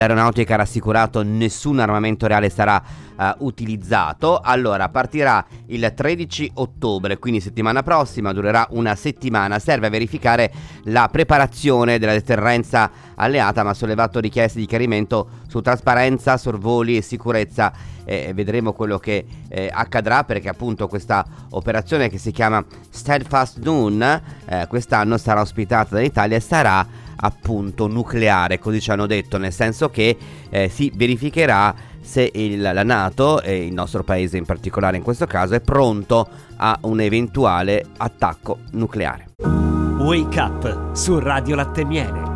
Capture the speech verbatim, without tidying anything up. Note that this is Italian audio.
L'aeronautica ha rassicurato nessun armamento reale sarà uh, utilizzato. Allora, partirà il tredici ottobre, quindi settimana prossima, durerà una settimana. Serve a verificare la preparazione della deterrenza alleata, ma ha sollevato richieste di chiarimento su trasparenza, sorvoli e sicurezza. Eh, vedremo quello che eh, accadrà, perché appunto questa operazione, che si chiama Steadfast Dawn, eh, quest'anno sarà ospitata dall'Italia e sarà appunto nucleare, così ci hanno detto, nel senso che eh, si verificherà se il, la NATO, e il nostro paese in particolare in questo caso, è pronto a un eventuale attacco nucleare. Wake Up su Radio Latte Miele.